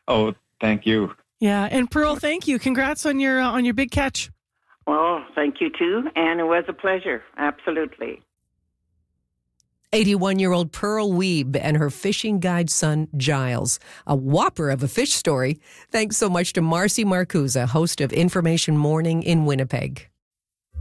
Oh, thank you. Yeah, and Pearl, thank you. Congrats on your big catch. Well, thank you too, and it was a pleasure. Absolutely. 81-year-old Pearl Wiebe and her fishing guide son, Giles. A whopper of a fish story. Thanks so much to Marcy Marcusa, host of Information Morning in Winnipeg.